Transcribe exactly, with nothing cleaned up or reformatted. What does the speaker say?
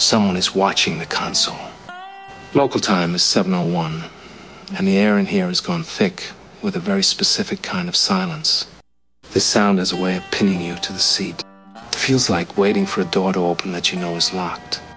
Someone is watching the console. Local time is seven oh one, and the air in here has gone thick with a very specific kind of silence. This sound has a way of pinning you to the seat. It feels like waiting for a door to open that you know is locked.